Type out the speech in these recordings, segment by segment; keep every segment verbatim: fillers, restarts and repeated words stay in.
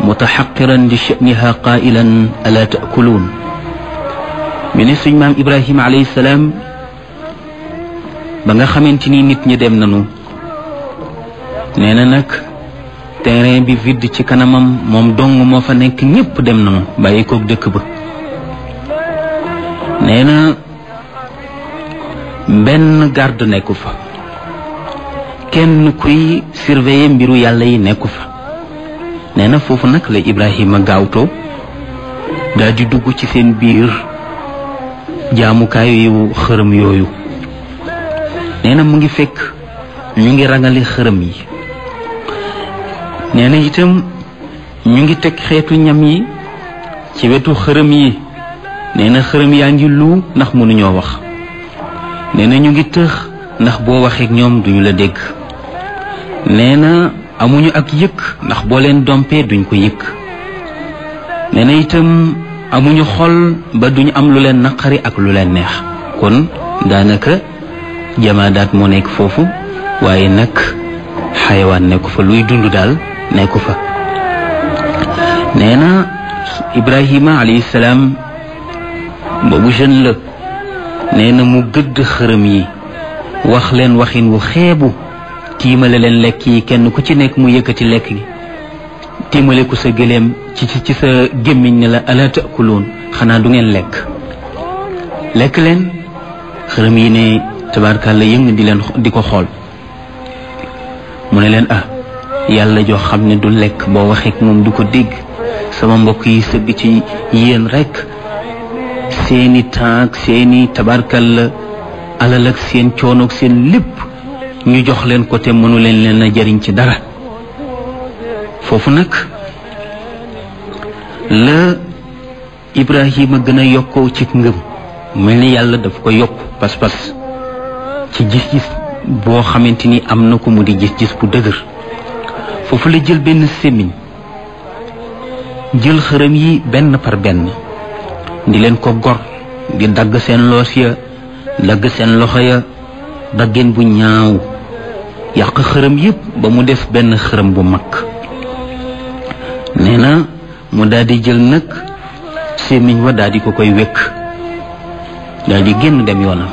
mutaxaqiran li sha'niha qaa'ilan alaa ta'kuluun ñu ne suñ maam Ibrahima alayhi salaam ba nga xamante ni nit ñi dem nañu nee na nag terrain bi vide ci kanamam moom dong moo fa nekk, ñépp dem nañu bàyyi koog dëkk ba. nee na benn garde nekku fa, kenn kuy surveiller mbiru yàlla yi nekku fa. nee na foofu nag la Ibrahima gaawtoo daal di dugg ci seen biir jaamukaay yu xërëm yooyu. nee na mu ngi fekk ñu ngi rangale xërëm yi. nee na itam ñu ngi teg xeetu ñam yi ci wetu xërëm yi. nee na xërëm yaa ngi lu ndax mënuñoo wax. nee na ñu ngi tëx ndax boo waxeek ñoom duñu la dégg. nee na amuñu ak yëkk ndax boo leen dompee duñ ko yëkk. nee na itam amuñu xol ba duñu am lu leen naqari ak lu leen neex. kon daanaka jamaadaat moo nekk foofu, waaye nag xayawaan nekku fa, luy dund daal nekku fa. nee na Ibrahima alayhi salaam boobu jeune la. nee na mu gëdd xërëm yi wax leen waxin wu xeebu, tiimale leen lekk yi, kenn ku ci nekk mu yëkkati lekk gi tiimale ku sa gëléem ci ci sa gémmiñ ne la alaa ta'kuluun, xanaa du ngeen lekk lekk leen. xërëm yi ne tabaarkàlla yëng di leen di ko xool. mu ne leen ah yàlla joo xam ne du lekk boo waxeek moom du ko dégg, sama mbokk yi sëgg ci yéen rekk seeni taak seeni tabaarkàlla alal ak seen coonoog seen lépp ñu jox leen ko te mënu leen leen a jariñ ci dara. foofu nag la Ibrahima gën a yokkoo ci ngëm, mel ni yàlla daf ko yokk pas-pas ci gis-gis boo xamante ni am na ko, mu di gis-gis bu dëgër. foofu la jël benn sémmiñ jël xërëm yi benn par benn di leen ko gor, di dagg seen loos ya, dagg seen loxo ya, daggeen bu ñaaw, yàq xërëm yépp ba mu def benn xërëm bu mag. nee na mu daal di jël nag sémmiñ wa daal di ko koy wekk, daal di génn dem yoonam.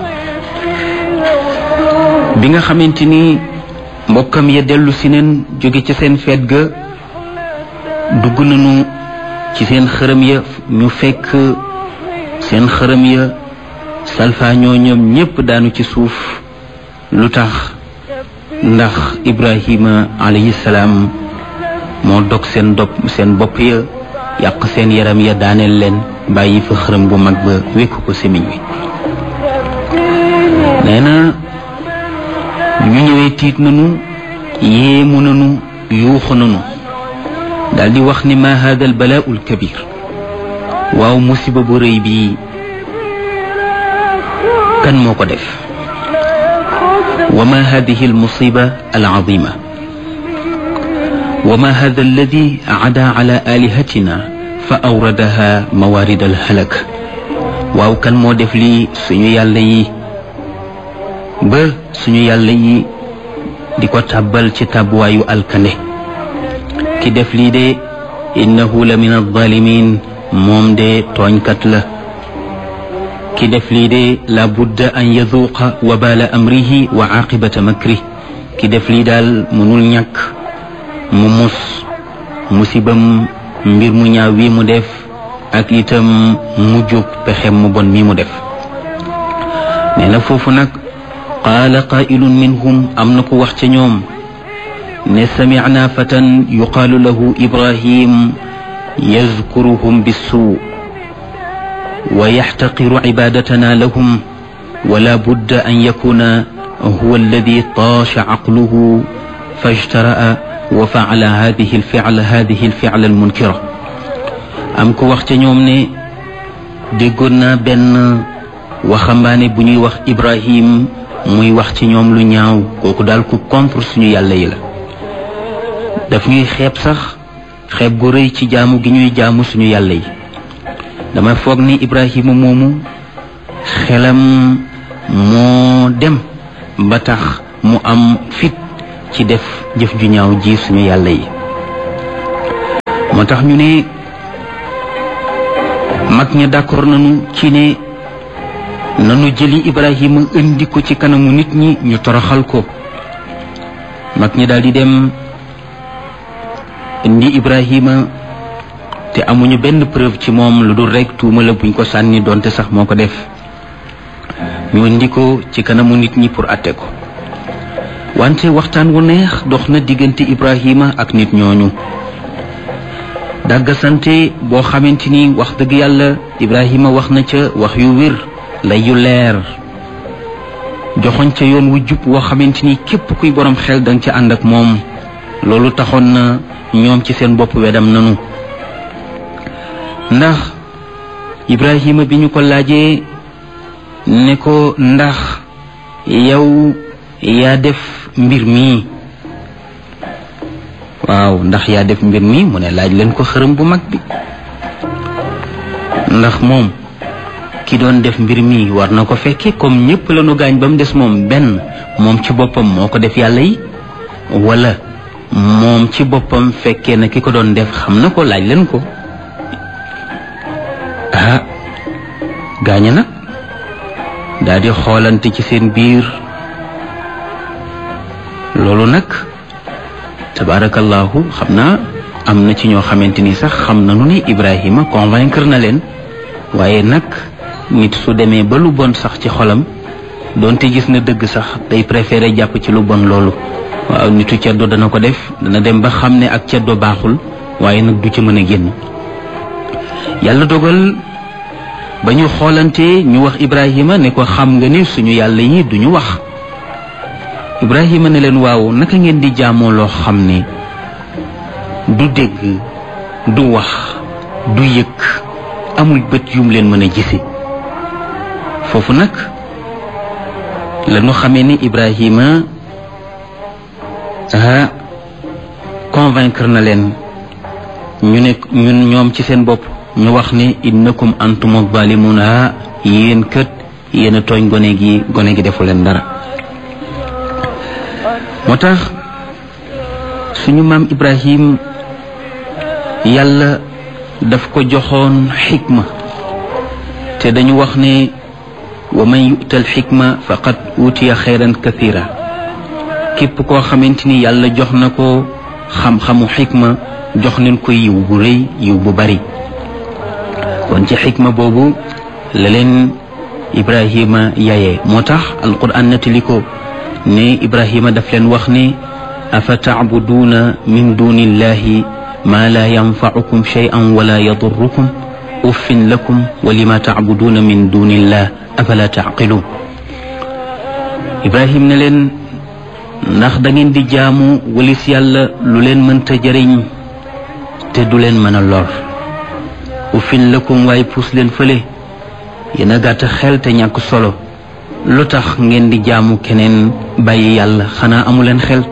bi nga xamante ni mbokkam ya dellu si neen jóge ci seen feet ga, dugg nañu ci seen xërëm ya, ñu fekk seen xërëm ya salfaañoo ñoom ñépp daanu ci suuf. lu tax? ndax Ibrahima alayhi salaam moo dog seen dop seen bopp ya, yàq seen yaram ya, daaneel leen, bàyyi fa xërëm bu mag ba wekk ko sémmiñ wi. nee na ñu ñëwee tiit nañu, yéemu nañu, yuuxu nañu, daal di wax ni ma hada al balaa al kabir, waaw musiba bu rëy bi kan moo ko def? wa ma hadihi al musiba al azima wa ma hada alladi aada ala alihatina fa awradaha mawarid al halak. waaw kan moo def lii suñu yàlla yi ba suñu yàlla yi di ko tàbbal ci tàbbuwaayu alkande? ki def lii de innahu la min alzalimin, moom de tooñkat la. ki def lii de la budda an yaduuqa wabala amrihi wa aqibata makri. ki def lii daal mënul ñàkk mu mus musibam mbir mu ñaaw wi mu def, ak itam mujjug pexem mu bon mi mu def. nee na foofu nag qaala qaa'ilun minhum, am na ku wax ca ñoom ne samicnaa fatan yuqaalu lahu Ibrahim yazkuruhum bissuu wa yaxtaqiru cibaadatanaa lahum wala budda an yakuna huwa alladi taasha caqluhu fajtara'a wa facala hadihi alficla hadihi alficla almunkira. am ku wax ca ñoom ne déggoon naa benn waxambaane bu ñuy wax Ibrahim muy wax ci ñoom lu ñaaw, kooku daal ku contre suñu yàlla yi la. daf ñuy xeeb sax xeeb gu rëy ci jaamu gi ñuy jaamu suñu yàlla yi. dama foog ni Ibrahima moomu xelam moo dem ba tax mu am fit ci def jëf ju ñaaw ji suñu yàlla yi. moo tax ñu ne mag ña d'accord nañu ci ne nanu jëli Ibrahima indi ko ci kanamu nit ñi ñu toroxal ko. mag ñi daal di dem indi Ibrahima te amuñu benn preuve ci moom lu dul rekk tuuma la buñ ko sànni doonte sax moo ko def. ñu indi ko ci kanamu nit ñi pour atte ko wante waxtaan wu neex dox na diggante Ibrahima ak nit ñooñu. dàggasante boo xamante ni wax dëgg yàlla Ibrahima wax na ca wax yu wér lay yu leer joxoñ ca yoon wu jub woo xamante ni képp kuy borom xel danga ca ànd ak moom. loolu taxoon na ñoom ci seen bopp wedam nanu ndax Ibrahima bi ñu ko laajee ne ko ndax yow yaa def mbir mi waaw ndax yaa def mbir mi mu ne laaj leen ko xërëm bu mag bi ndax moom ki doon def mbir mi war na ko fekke comme ñépp la nu gaañ ba mu des moom benn moom ci boppam moo ko def yàlla yi wala moom ci boppam fekkee na ki ko doon def xam na ko laaj leen ko. ah gaaña nag daal di xoolante ci seen biir loolu nag tabarakallahu xam naa am na ci ñoo xamante ni sax xam nañu ni Ibrahima convaincre na leen waaye nag nit su demee ba lu bon sax ci xolam doonte gis na dëgg sax day préféré jàpp ci lu bon loolu. waaw nitu ceddo dana ko def dana dem ba xam ne ak ceddo baaxul waaye nag du ci mën a génn. yàlla dogal ba ñu xoolante ñu wax Ibrahima ne ko xam nga ni suñu yàlla yi duñu wax. Ibrahima ne leen waaw naka ngeen di jaamoo loo xam ne du dégg du wax du yëg amul bët yum leen mën a gise. foofu nag la ñu xamee ni Ibrahima ah convaincre na leen ñu ne ñun ñoom ci seen bopp ñu wax ne innakum antum zalimun ah yéen kët yéen a tooñ gone gi gone gi defu leen dara. moo tax suñu maam Ibrahim yàlla daf ko joxoon xikma te dañu wax ne wa man yu'tal xikma faqad utiya xayran kathira képp koo xamante ni yàlla jox na ko xam-xamu xikma jox nañ ko yiw bu rëy yiw bu bari. kon ci xikma boobu la leen Ibrahima yaye moo tax alquran nettali ko ne Ibrahima daf leen wax ne afa tacbuduuna min duni illahi ma la yanfacukum shay'an wala yadurrukum uffin lakum wa lima tacbuduuna min duni illah afala tacqiluun. Ibrahima ne leen ndax da ngeen di jaamu walis yàlla lu leen mënta jëriñ te du leen mën a lor. uffin lakum waaye puus leen fële yéen a gàtt xel te ñàkk solo lu tax ngeen di jaamu keneen bàyyi yàlla xanaa amu leen xel.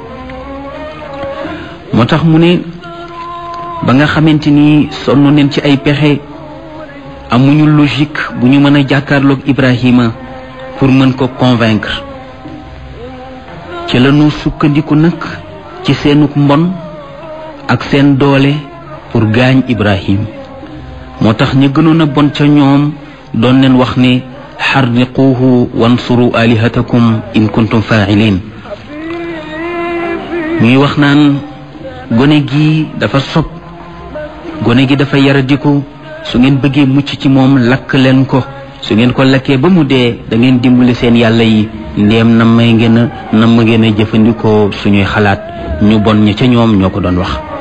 moo tax mu ne ba nga xamante ni sonn neen ci ay pexe amuñu logique bu ñu mën a jàkkaarloog Ibrahima pour mën ko convaincre ci la ñu sukkandiku nag ci seenuk mbon ak seen doole pour gaañ Ibrahim. moo tax ñu gënoon a bon ca ñoom doon leen wax ne xarriquuhu wansuru alihatakum in kuntum faa'ilin. ñuy wax naan gone gi dafa sob gone gi dafa yaradiku su ngeen bëggee mucc ci moom lakk leen ko su ngeen ko lakkee ba mu dee da ngeen dimbali seen yàlla yi ndéem nam may ngeen a nam ma ngeen a jëfandikoo suñuy xalaat ñu bon ña ca ñoom ñoo ko doon wax.